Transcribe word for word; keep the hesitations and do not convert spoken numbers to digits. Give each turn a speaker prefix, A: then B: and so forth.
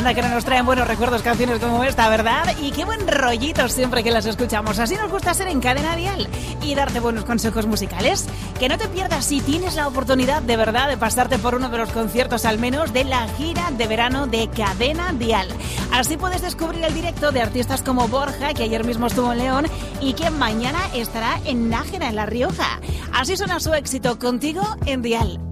A: Anda que no nos traen buenos recuerdos canciones como esta, ¿verdad? Y qué buen rollito siempre que las escuchamos. Así nos gusta ser en Cadena Dial y darte buenos consejos musicales. Que no te pierdas si tienes la oportunidad de verdad de pasarte por uno de los conciertos al menos de la gira de verano de Cadena Dial. Así puedes descubrir el directo de artistas como Borja, que ayer mismo estuvo en León y que mañana estará en Nájera, en La Rioja. Así suena su éxito contigo en Dial.